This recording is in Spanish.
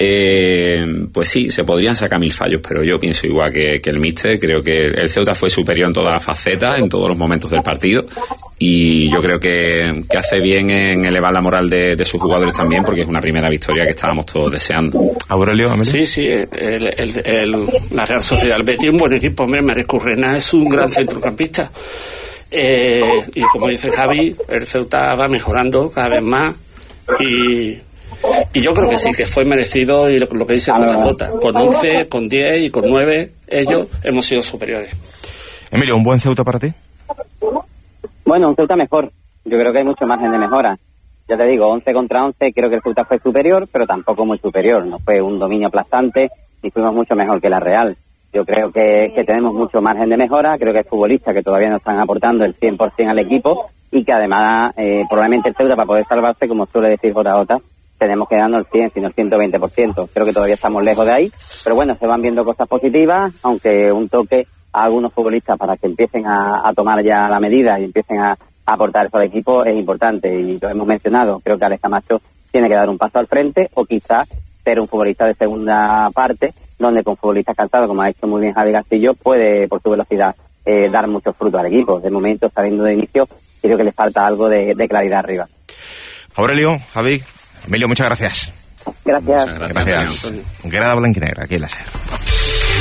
pues sí, se podrían sacar 1000 fallos, pero yo pienso igual que el míster. Creo que el Ceuta fue superior en todas las facetas, en todos los momentos del partido, y yo creo que hace bien en elevar la moral de sus jugadores también, porque es una primera victoria que estábamos todos deseando. Aurelio, Sí, la Real Sociedad del Betis, un buen equipo. Hombre, Marescu Rena es un gran centrocampista, y como dice Javi, el Ceuta va mejorando cada vez más, y yo creo que sí, que fue merecido, y lo que dice JJ, con 11, con 10 y con 9 ellos hemos sido superiores. Emilio, ¿un buen Ceuta para ti? Bueno, un Ceuta mejor. Yo creo que hay mucho margen de mejora. Ya te digo, 11 contra 11, creo que el Ceuta fue superior, pero tampoco muy superior. No fue un dominio aplastante y fuimos mucho mejor que la Real. Yo creo que tenemos mucho margen de mejora. Creo que hay futbolistas que todavía no están aportando el 100% al equipo, y que además probablemente el Ceuta, para poder salvarse, como suele decir JJ, tenemos que darnos el 100, sino el 120%. Creo que todavía estamos lejos de ahí, pero bueno, se van viendo cosas positivas, aunque un toque a algunos futbolistas para que empiecen a tomar ya la medida y empiecen a aportar eso al equipo es importante, y lo hemos mencionado. Creo que Alex Camacho tiene que dar un paso al frente, o quizás ser un futbolista de segunda parte, donde con futbolistas cansados, como ha hecho muy bien Javi Castillo, puede, por su velocidad, dar muchos frutos al equipo. De momento, saliendo de inicio, creo que le falta algo de claridad arriba. Aurelio, Javi, Emilio, muchas gracias. Gracias. Gracias. Grada blanquinegra, aquí en la SER.